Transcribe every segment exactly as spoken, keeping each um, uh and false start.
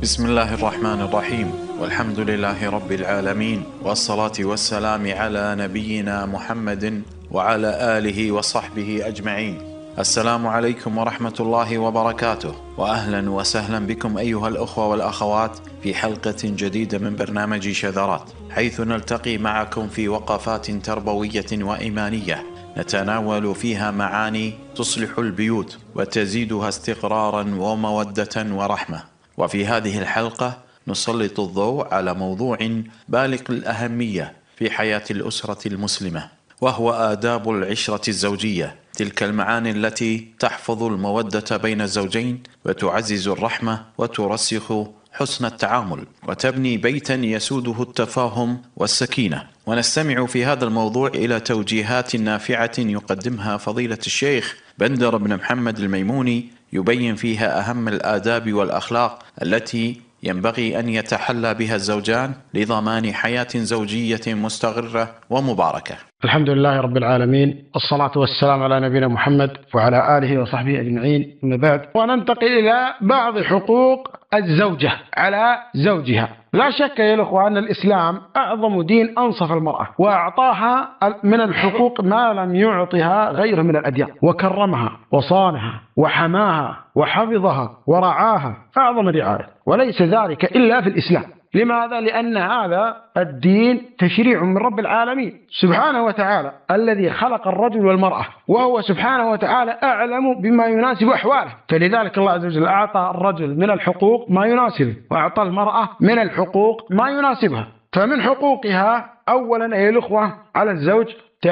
بسم الله الرحمن الرحيم، والحمد لله رب العالمين، والصلاة والسلام على نبينا محمد وعلى آله وصحبه أجمعين. السلام عليكم ورحمة الله وبركاته، وأهلا وسهلا بكم أيها الأخوة والأخوات في حلقة جديدة من برنامج شذرات، حيث نلتقي معكم في وقفات تربوية وإيمانية نتناول فيها معاني تصلح البيوت وتزيدها استقرارا ومودة ورحمة. وفي هذه الحلقة نسلط الضوء على موضوع بالغ الأهمية في حياة الأسرة المسلمة، وهو آداب العشرة الزوجية، تلك المعاني التي تحفظ المودة بين الزوجين وتعزز الرحمة وترسخ حسن التعامل وتبني بيتا يسوده التفاهم والسكينة. ونستمع في هذا الموضوع إلى توجيهات نافعة يقدمها فضيلة الشيخ بندر بن محمد الميموني، يبين فيها أهم الآداب والأخلاق التي ينبغي أن يتحلى بها الزوجان لضمان حياة زوجية مستقرة ومباركة. الحمد لله رب العالمين، الصلاة والسلام على نبينا محمد وعلى آله وصحبه أجمعين، أما بعد. وننتقل إلى بعض حقوق الزوجة على زوجها. لا شك يا الأخوة أن الإسلام أعظم دين أنصف المرأة، وأعطاها من الحقوق ما لم يعطها غيره من الأديان، وكرمها وصانها وحماها وحفظها ورعاها أعظم رعاية، وليس ذلك إلا في الإسلام. لماذا؟ لأن هذا الدين تشريع من رب العالمين سبحانه وتعالى الذي خلق الرجل والمرأة، وهو سبحانه وتعالى أعلم بما يناسب أحواله. فلذلك الله عز وجل أعطى الرجل من الحقوق ما يناسبه، وأعطى المرأة من الحقوق ما يناسبها. فمن حقوقها أولا أيها الأخوة على الزوج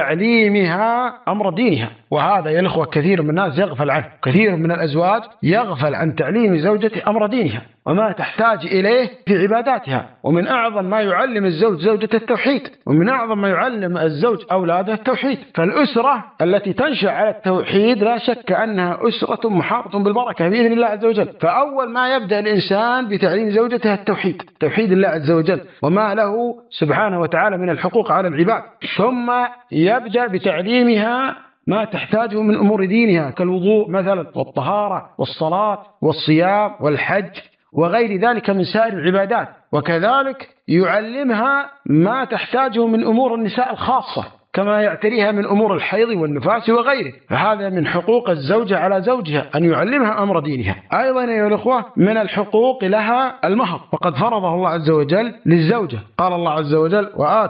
تعليمها أمر دينها، وهذا يا الأخوة كثير من الناس يغفل عنه. كثير من الأزواج يغفل عن تعليم زوجته أمر دينها وما تحتاج إليه في عباداتها. ومن أعظم ما يعلم الزوج زوجته التوحيد، ومن أعظم ما يعلم الزوج أولاده التوحيد. فالأسرة التي تنشأ على التوحيد لا شك أنها أسرة محاطة بالبركة بإذن الله عز وجل. فأول ما يبدأ الإنسان بتعليم زوجته التوحيد، توحيد الله عز وجل وما له سبحانه وتعالى من الحقوق على العباد، ثم يبدأ بتعليمها ما تحتاجه من أمور دينها كالوضوء مثلا والطهارة والصلاة والصيام والحج وغير ذلك من سائر العبادات. وكذلك يعلمها ما تحتاجه من أمور النساء الخاصة كما يعتريها من أمور الحيض والنفاس وغيره. فهذا من حقوق الزوجة على زوجها أن يعلمها أمر دينها. أيضا يا الأخوة من الحقوق لها المهر، وقد فرضه الله عز وجل للزوجة. قال الله عز وجل: وآت